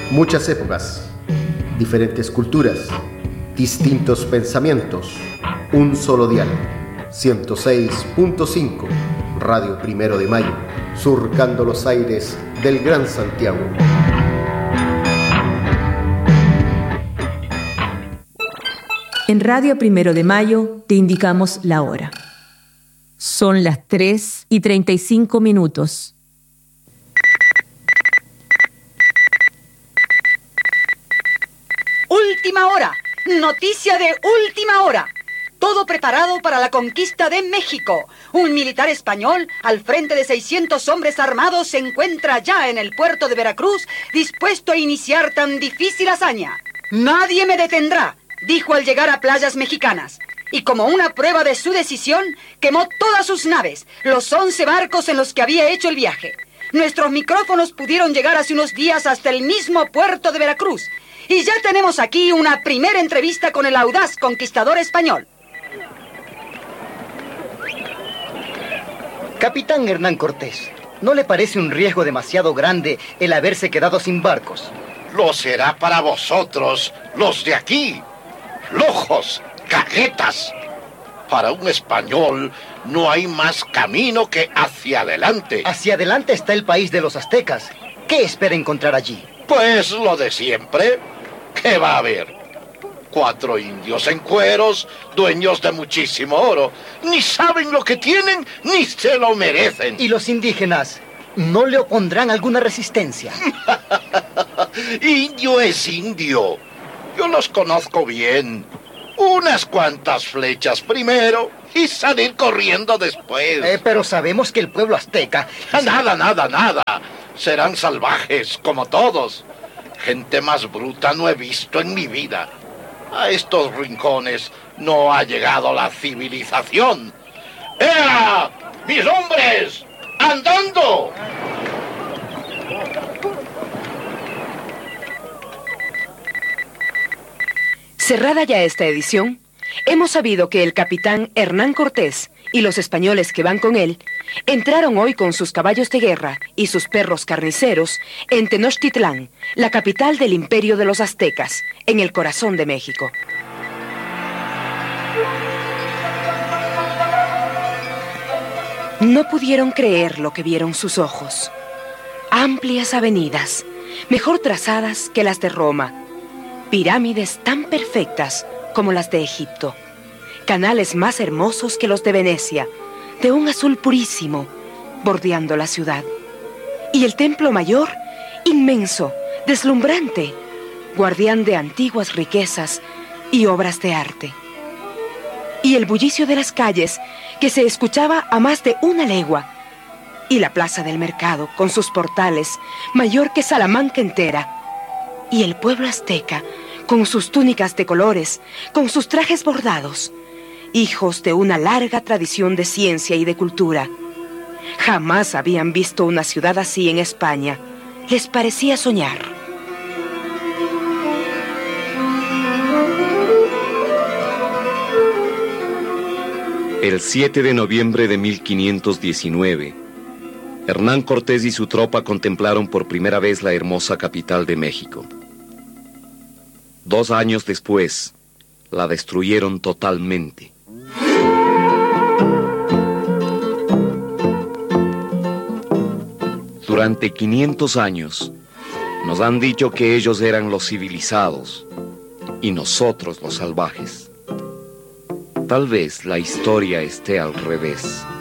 Muchas épocas, diferentes culturas, distintos pensamientos, un solo dial. 106.5, Radio Primero de Mayo, surcando los aires del Gran Santiago. En Radio Primero de Mayo te indicamos la hora. Son las 3:35. Última hora. Noticia de última hora. Todo preparado para la conquista de México. Un militar español, al frente de 600 hombres armados, se encuentra ya en el puerto de Veracruz, dispuesto a iniciar tan difícil hazaña. Nadie me detendrá, dijo al llegar a playas mexicanas. Y como una prueba de su decisión, quemó todas sus naves, los 11 barcos en los que había hecho el viaje. Nuestros micrófonos pudieron llegar hace unos días hasta el mismo puerto de Veracruz. Y ya tenemos aquí una primera entrevista con el audaz conquistador español. Capitán Hernán Cortés, ¿no le parece un riesgo demasiado grande el haberse quedado sin barcos? Lo será para vosotros, los de aquí. Lojos, cajetas. Para un español no hay más camino que hacia adelante. Hacia adelante está el país de los aztecas. ¿Qué espera encontrar allí? Pues lo de siempre. ¿Qué va a haber? 4 indios en cueros, dueños de muchísimo oro. Ni saben lo que tienen, ni se lo merecen. ¿Y los indígenas no le opondrán alguna resistencia? Indio es indio. Yo los conozco bien. Unas cuantas flechas primero y salir corriendo después. Pero sabemos que el pueblo azteca... Nada. Serán salvajes, como todos. Gente más bruta no he visto en mi vida. A estos rincones no ha llegado la civilización. ¡Ea! ¡Mis hombres! ¡Andando! Cerrada ya esta edición, hemos sabido que el capitán Hernán Cortés y los españoles que van con él entraron hoy con sus caballos de guerra y sus perros carniceros en Tenochtitlán, la capital del imperio de los aztecas, en el corazón de México. No pudieron creer lo que vieron sus ojos. Amplias avenidas, mejor trazadas que las de Roma, pirámides tan perfectas como las de Egipto, canales más hermosos que los de Venecia, de un azul purísimo, bordeando la ciudad. Y el templo mayor, inmenso, deslumbrante, guardián de antiguas riquezas y obras de arte. Y el bullicio de las calles, que se escuchaba a más de una legua. Y la plaza del mercado, con sus portales, mayor que Salamanca entera. Y el pueblo azteca, con sus túnicas de colores, con sus trajes bordados, hijos de una larga tradición de ciencia y de cultura. Jamás habían visto una ciudad así en España. Les parecía soñar. El 7 de noviembre de 1519, Hernán Cortés y su tropa contemplaron por primera vez la hermosa capital de México. 2 años después, la destruyeron totalmente. Durante 500 años, nos han dicho que ellos eran los civilizados y nosotros los salvajes. Tal vez la historia esté al revés.